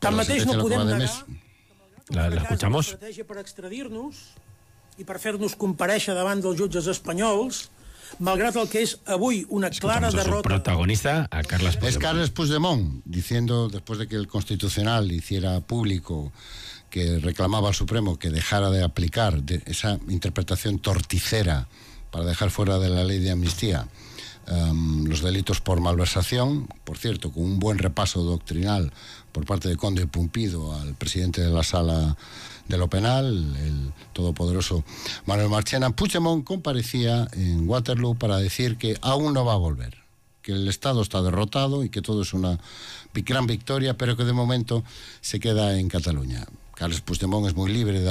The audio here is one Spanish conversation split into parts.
Tanmateix no podem negar... La escuchamos. ...l'estratègia per extradir-nos i per fer-nos comparèixer davant dels jutges espanyols, malgrat el que es avui una clara derrota... protagonista, a Carles Puigdemont. Es Carles Puigdemont, diciendo, después de que el Constitucional hiciera público que reclamaba al Supremo que dejara de aplicar esa interpretación torticera para dejar fuera de la ley de amnistía los delitos por malversación, por cierto, con un buen repaso doctrinal por parte de Conde Pumpido al presidente de la Sala de lo Penal, el todopoderoso Manuel Marchena. Puigdemont comparecía en Waterloo para decir que aún no va a volver, que el Estado está derrotado y que todo es una gran victoria, pero que de momento se queda en Cataluña. Carles Puigdemont es muy libre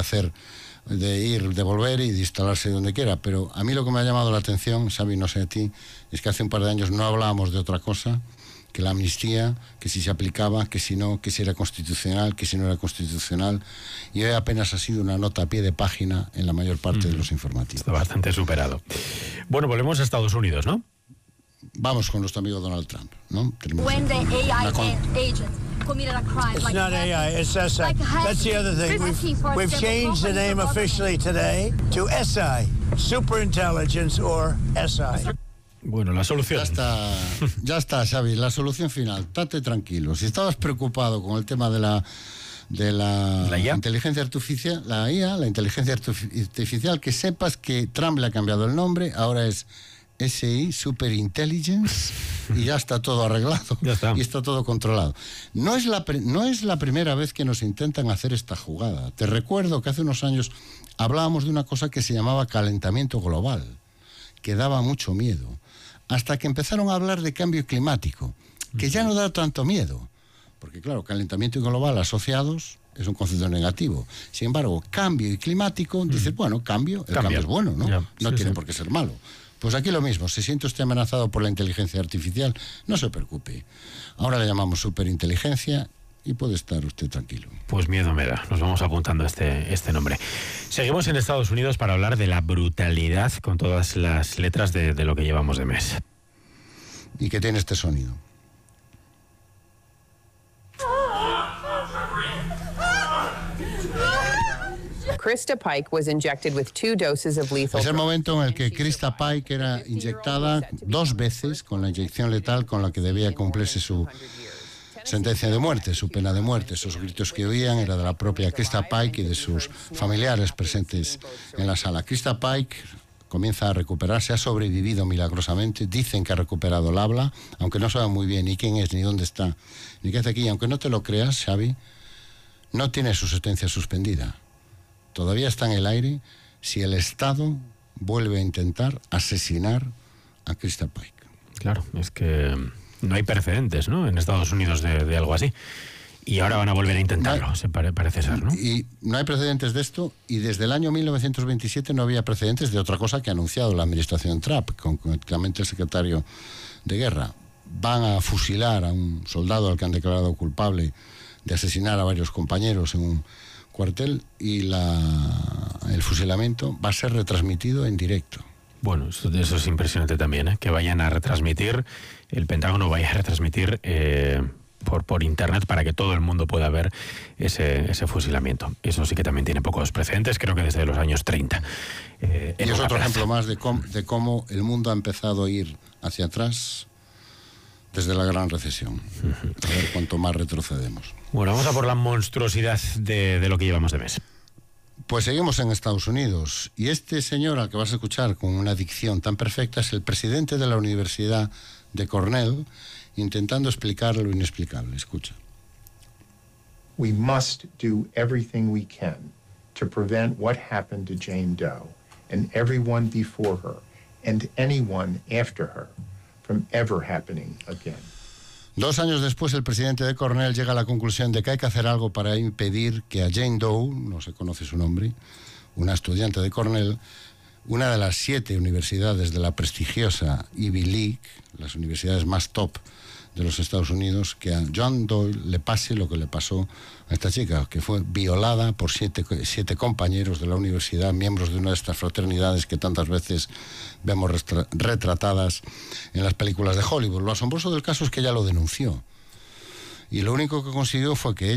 de volver y de instalarse donde quiera, pero a mí lo que me ha llamado la atención, Xavi, no sé a ti, es que hace un par de años no hablábamos de otra cosa que la amnistía, que si se aplicaba, que si no, que si era constitucional, que si no era constitucional, y hoy apenas ha sido una nota a pie de página en la mayor parte de los informativos. Está bastante superado. Bueno, volvemos a Estados Unidos, ¿no? Vamos con nuestro amigo Donald Trump, ¿no? When the AI agent committed a crime. It's not AI, it's SI. That's the other thing. We've changed the name officially today to SI, Superintelligence or SI. Bueno, la solución. Ya está, Xavi, la solución final. Estate tranquilo. Si estabas preocupado con el tema de la IA? inteligencia artificial, la IA, la inteligencia artificial, que sepas que Trump le ha cambiado el nombre, ahora es SI, Superintelligence, y ya está todo arreglado. Ya está. Y está todo controlado. No es la primera vez que nos intentan hacer esta jugada. Te recuerdo que hace unos años hablábamos de una cosa que se llamaba calentamiento global, que daba mucho miedo, hasta que empezaron a hablar de cambio climático, que ya no da tanto miedo, porque claro, calentamiento global asociados es un concepto negativo. Sin embargo, cambio y climático, dices, bueno, cambio es bueno, ¿no? Ya, no tiene por qué ser malo. Pues aquí lo mismo, si siente usted amenazado por la inteligencia artificial, no se preocupe. Ahora le llamamos superinteligencia y puede estar usted tranquilo. Pues miedo me da, nos vamos apuntando este nombre. Seguimos en Estados Unidos para hablar de la brutalidad con todas las letras de lo que llevamos de mes. Y que tiene este sonido. Krista Pike was injected with 2 doses of lethal. Es el momento en el que Krista Pike era inyectada 2 veces con la inyección letal con la que debía cumplirse su sentencia de muerte, su pena de muerte. Esos gritos que oían era de la propia Krista Pike y de sus familiares presentes en la sala. Krista Pike comienza a recuperarse, ha sobrevivido milagrosamente, dicen que ha recuperado el habla, aunque no saben muy bien ni quién es, ni dónde está, ni qué hace aquí. Aunque no te lo creas, Xavi, no tiene su sentencia suspendida. Todavía está en el aire si el Estado vuelve a intentar asesinar a Krista Pike. Claro, es que no hay precedentes, ¿no?, en Estados Unidos de algo así. Y ahora van a volver a intentarlo, parece ser, ¿no? Y no hay precedentes de esto, y desde el año 1927 no había precedentes de otra cosa que ha anunciado la administración Trump, concretamente el secretario de Guerra. Van a fusilar a un soldado al que han declarado culpable de asesinar a varios compañeros en un cuartel, y el fusilamiento va a ser retransmitido en directo. Bueno, eso es impresionante también, ¿eh? Que vayan a retransmitir, el Pentágono vaya a retransmitir por internet para que todo el mundo pueda ver ese fusilamiento. Eso sí que también tiene pocos precedentes, creo que desde los años 30. Y es otro ejemplo más de cómo el mundo ha empezado a ir hacia atrás desde la gran recesión. A ver cuánto más retrocedemos. Bueno, vamos a por la monstruosidad de lo que llevamos de mes. Pues seguimos en Estados Unidos, y este señor al que vas a escuchar con una dicción tan perfecta es el presidente de la Universidad de Cornell, intentando explicar lo inexplicable. Escucha. We must do everything we can to prevent what happened to Jane Doe and everyone before her and anyone after her from ever happening again. 2 años después, el presidente de Cornell llega a la conclusión de que hay que hacer algo para impedir que a Jane Doe, no se conoce su nombre, una estudiante de Cornell, una de las 7 universidades de la prestigiosa Ivy League, las universidades más top de los Estados Unidos, que a John Doyle le pase lo que le pasó a esta chica, que fue violada por 7 compañeros de la universidad, miembros de una de estas fraternidades que tantas veces vemos retratadas en las películas de Hollywood. Lo asombroso del caso es que ella lo denunció, y lo único que consiguió fue que ella